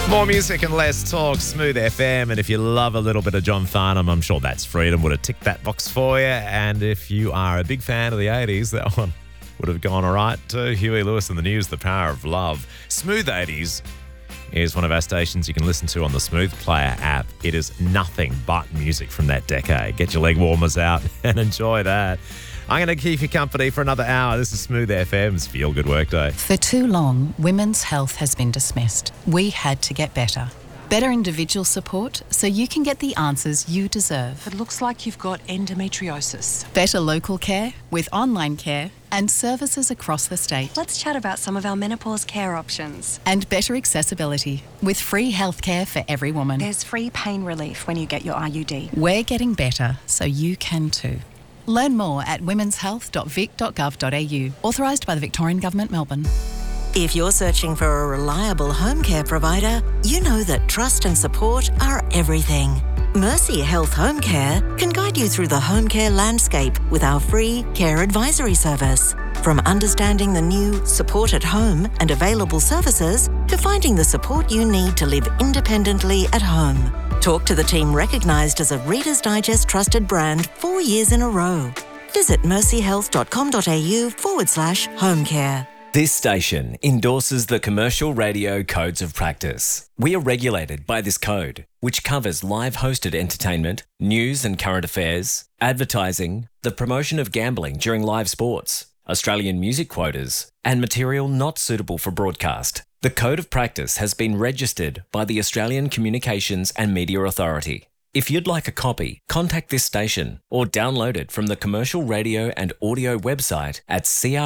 More music and less talk, Smooth FM. And if you love a little bit of John Farnham, I'm sure That's Freedom would have ticked that box for you. And if you are a big fan of the 80s, that one would have gone all right too. Huey Lewis and the News, The Power of Love. Smooth 80s is one of our stations you can listen to on the Smooth Player app. It is nothing but music from that decade. Get your leg warmers out and enjoy that. I'm going to keep you company for another hour. This is Smooth FM's Feel Good Workday. For too long, women's health has been dismissed. We had to get better. Better individual support so you can get the answers you deserve. It looks like you've got endometriosis. Better local care with online care and services across the state. Let's chat about some of our menopause care options. And better accessibility with free healthcare for every woman. There's free pain relief when you get your IUD. We're getting better so you can too. Learn more at womenshealth.vic.gov.au. Authorised by the Victorian Government, Melbourne. If you're searching for a reliable home care provider, you know that trust and support are everything. Mercy Health Home Care can guide you through the home care landscape with our free care advisory service. From understanding the new support at home and available services to finding the support you need to live independently at home. Talk to the team recognised as a Reader's Digest trusted brand 4 years in a row. Visit mercyhealth.com.au/home care. This station endorses the Commercial Radio Codes of Practice. We are regulated by this code, which covers live hosted entertainment, news and current affairs, advertising, the promotion of gambling during live sports, Australian music quotas, and material not suitable for broadcast. The Code of Practice has been registered by the Australian Communications and Media Authority. If you'd like a copy, contact this station or download it from the Commercial Radio and Audio website at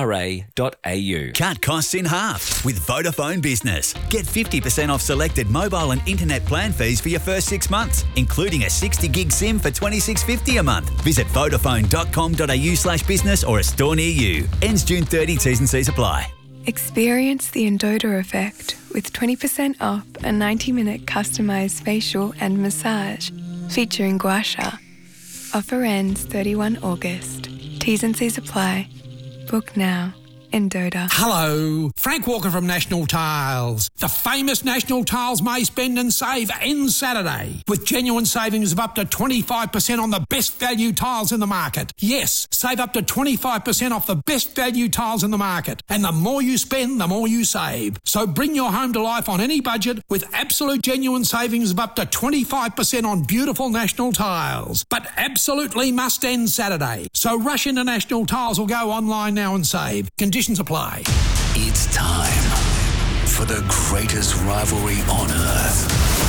cra.au. Cut costs in half with Vodafone Business. Get 50% off selected mobile and internet plan fees for your first 6 months, including a 60 gig SIM for $26.50 a month. Visit vodafone.com.au/business or a store near you. Ends June 30, T's and C's apply. Experience the Endota effect with 20% off a 90-minute customised facial and massage featuring gua sha. Offer ends 31 August. T's and C's apply. Book now. Endota. Hello, Frank Walker from National Tiles. The famous National Tiles May Spend and Save ends Saturday with genuine savings of up to 25% on the best value tiles in the market. Yes, save up to 25% off the best value tiles in the market. And the more you spend, the more you save. So bring your home to life on any budget with absolute genuine savings of up to 25% on beautiful National Tiles. But absolutely must end Saturday. So rush into National Tiles or go online now and save. Conditions apply. It's time for the greatest rivalry on earth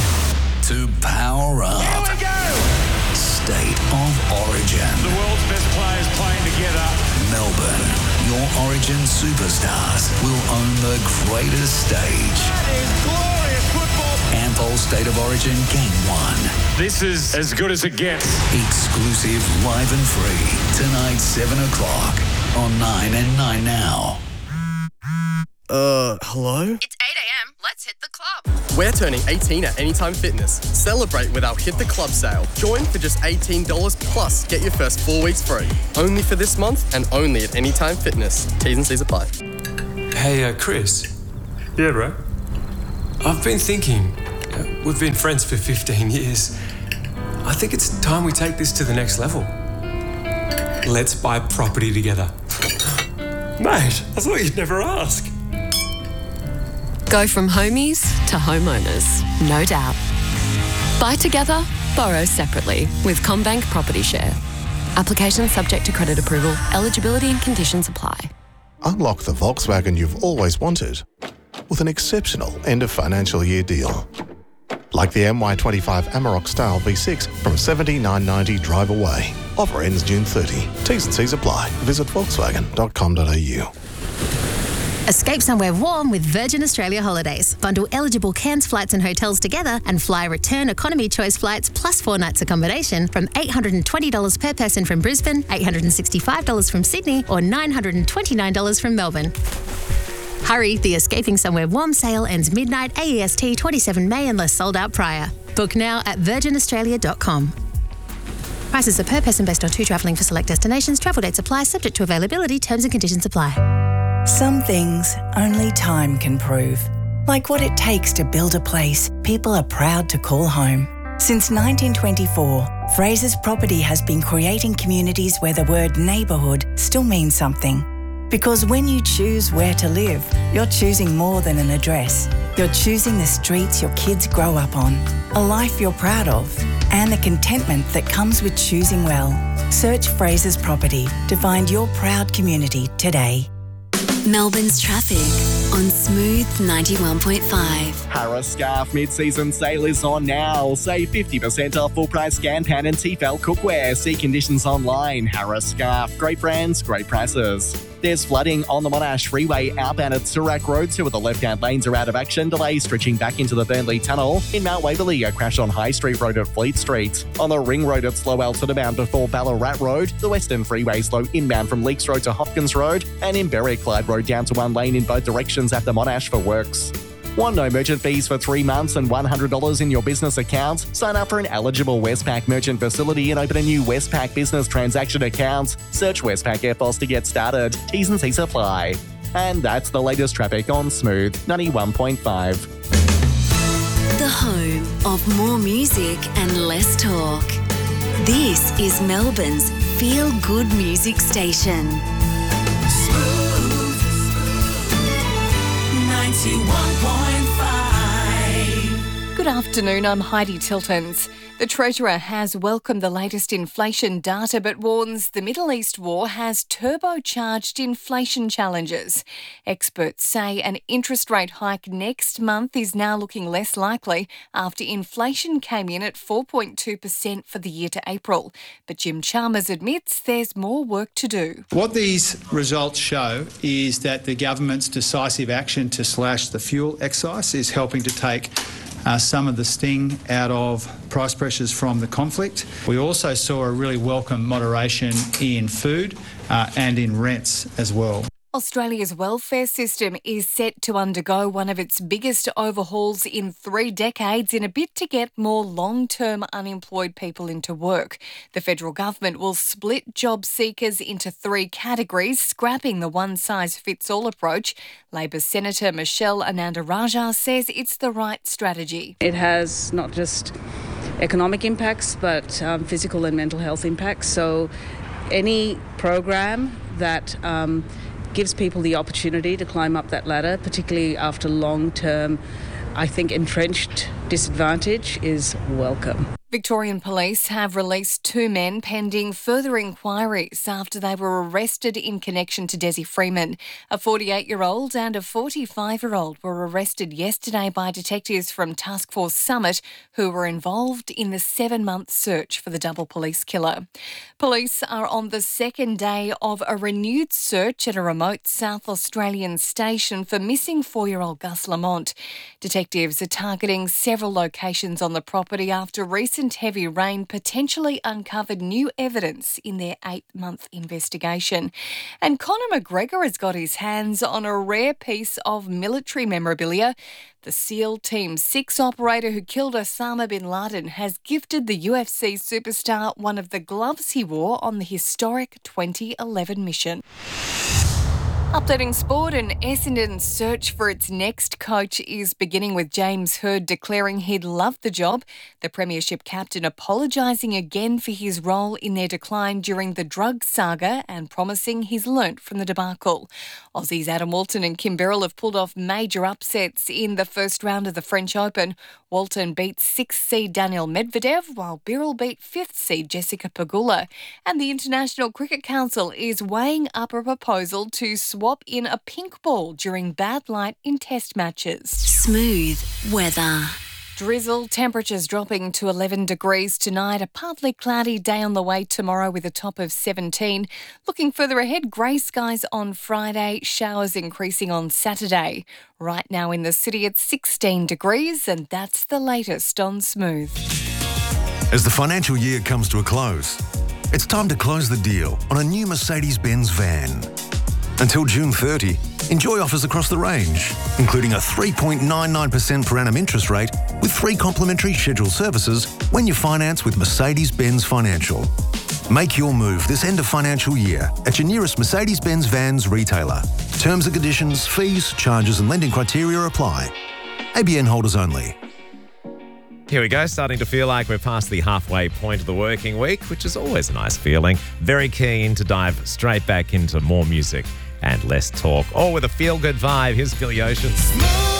to power up. Here we go! State of Origin. The world's best players playing together. Melbourne, your Origin superstars will own the greatest stage. That is glorious football. Ampol State of Origin Game 1. This is as good as it gets. Exclusive, live and free. Tonight, 7 o'clock on 9 and 9 Now. Hello? It's 8 a.m. Let's hit the club. We're turning 18 at Anytime Fitness. Celebrate with our Hit the Club sale. Join for just $18 plus get your first 4 weeks free. Only for this month and only at Anytime Fitness. T's and C's apply. Hey, Chris. Yeah, bro? I've been thinking. We've been friends for 15 years. I think it's time we take this to the next level. Let's buy property together. Mate, I thought you'd never ask. Go from homies to homeowners, no doubt. Buy together, borrow separately with CommBank Property Share. Application subject to credit approval. Eligibility and conditions apply. Unlock the Volkswagen you've always wanted with an exceptional end of financial year deal. Like the MY25 Amarok Style V6 from $79.90 drive away. Offer ends June 30. T's and C's apply. Visit volkswagen.com.au. Escape somewhere warm with Virgin Australia Holidays. Bundle eligible Cairns flights and hotels together and fly return economy choice flights plus 4 nights accommodation from $820 per person from Brisbane, $865 from Sydney or $929 from Melbourne. Hurry, the Escaping Somewhere Warm sale ends midnight AEST 27 May unless sold out prior. Book now at virginaustralia.com. Prices are per person based on 2 travelling for select destinations. Travel dates apply, subject to availability, terms and conditions apply. Some things only time can prove. like what it takes to build a place people are proud to call home. Since 1924, Fraser's Property has been creating communities where the word neighbourhood still means something. Because when you choose where to live, you're choosing more than an address. You're choosing the streets your kids grow up on, a life you're proud of, and the contentment that comes with choosing well. Search Fraser's Property to find your proud community today. Melbourne's traffic on Smooth 91.5. Harris Scarf mid-season sale is on now. Save 50% off full-price scan pan and Tefal cookware. See conditions online. Harris Scarf. Great brands, great prices. There's flooding on the Monash Freeway outbound at Surak Road. Two of the left-hand lanes are out of action. Delays stretching back into the Burnley Tunnel. In Mount Waverley, a crash on High Street Road at Fleet Street. On the Ring Road at Slow Alton bound before Ballarat Road. The Western Freeway slow inbound from Leaks Road to Hopkins Road. And in Berwick, Clyde Road down to one lane in both directions at the Monash for works. Want no merchant fees for 3 months and $100 in your business account? Sign up for an eligible Westpac merchant facility and open a new Westpac business transaction account. Search Westpac EFTPOS to get started. T's and C's apply. And that's the latest traffic on Smooth 91.5. The home of more music and less talk. This is Melbourne's feel-good music station. Smooth 91.5. Good afternoon, I'm Heidi Tiltons. The Treasurer has welcomed the latest inflation data but warns the Middle East war has turbocharged inflation challenges. Experts say an interest rate hike next month is now looking less likely after inflation came in at 4.2% for the year to April. But Jim Chalmers admits there's more work to do. What these results show is that the government's decisive action to slash the fuel excise is helping to take some of the sting out of price pressures from the conflict. We also saw a really welcome moderation in food and in rents as well. Australia's welfare system is set to undergo one of its biggest overhauls in 3 decades in a bid to get more long-term unemployed people into work. The federal government will split job seekers into 3 categories, scrapping the one-size-fits-all approach. Labor Senator Michelle Ananda-Rajah says it's the right strategy. It has not just economic impacts but physical and mental health impacts. So any program that gives people the opportunity to climb up that ladder, particularly after long-term, I think, entrenched disadvantage, is welcome. Victorian police have released 2 men pending further inquiries after they were arrested in connection to Desi Freeman. A 48-year-old and a 45-year-old were arrested yesterday by detectives from Task Force Summit who were involved in the 7-month search for the double police killer. Police are on the second day of a renewed search at a remote South Australian station for missing 4-year-old Gus Lamont. Detectives are targeting several locations on the property after recent heavy rain potentially uncovered new evidence in their 8-month investigation. And Conor McGregor has got his hands on a rare piece of military memorabilia. The SEAL Team 6 operator who killed Osama bin Laden has gifted the UFC superstar one of the gloves he wore on the historic 2011 mission. Updating sport, and Essendon's search for its next coach is beginning with James Hird declaring he'd love the job. The Premiership captain apologising again for his role in their decline during the drug saga and promising he's learnt from the debacle. Aussies Adam Walton and Kim Birrell have pulled off major upsets in the first round of the French Open. Walton beat 6th seed Daniel Medvedev, while Birrell beat 5th seed Jessica Pegula. And the International Cricket Council is weighing up a proposal to swap in a pink ball during bad light in test matches. Smooth weather. Drizzle, temperatures dropping to 11 degrees tonight. A partly cloudy day on the way tomorrow with a top of 17. Looking further ahead, grey skies on Friday, showers increasing on Saturday. Right now in the city it's 16 degrees, and that's the latest on Smooth. As the financial year comes to a close, it's time to close the deal on a new Mercedes-Benz van. Until June 30, enjoy offers across the range, including a 3.99% per annum interest rate with 3 complimentary scheduled services when you finance with Mercedes-Benz Financial. Make your move this end of financial year at your nearest Mercedes-Benz Vans retailer. Terms and conditions, fees, charges and lending criteria apply. ABN holders only. Here we go, starting to feel like we're past the halfway point of the working week, which is always a nice feeling. Very keen to dive straight back into more music and less talk, all with a feel-good vibe. Here's Billy Ocean.